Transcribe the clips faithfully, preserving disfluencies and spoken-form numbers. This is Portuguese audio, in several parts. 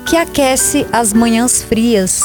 que aquece as manhãs frias.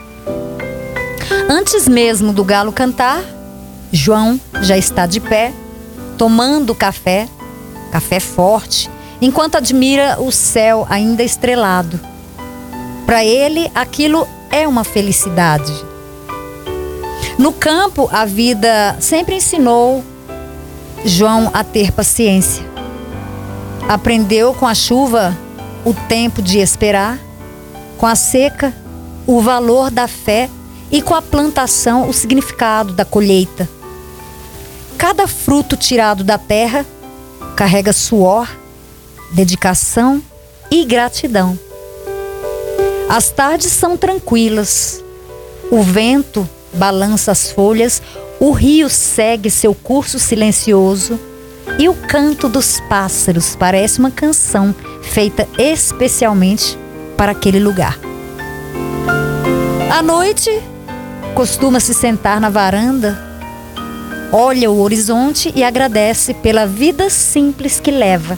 Antes mesmo do galo cantar, João já está de pé, tomando café, café forte, enquanto admira o céu ainda estrelado. Para ele, aquilo é uma felicidade. No campo, a vida sempre ensinou João a ter paciência. Aprendeu com a chuva o tempo de esperar, com a seca o valor da fé e com a plantação o significado da colheita. Cada fruto tirado da terra carrega suor, dedicação e gratidão. As tardes são tranquilas, o vento balança as folhas, o rio segue seu curso silencioso e o canto dos pássaros parece uma canção feita especialmente para aquele lugar. À noite, costuma se sentar na varanda, olha o horizonte e agradece pela vida simples que leva.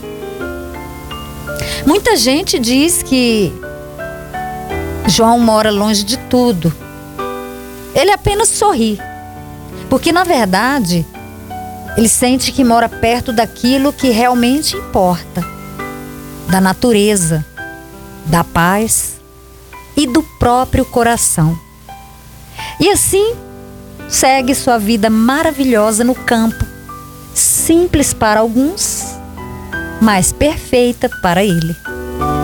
Muita gente diz que João mora longe de tudo. Ele apenas sorri, porque na verdade ele sente que mora perto daquilo que realmente importa, da natureza, da paz e do próprio coração. E assim segue sua vida maravilhosa no campo, simples para alguns, mas perfeita para ele.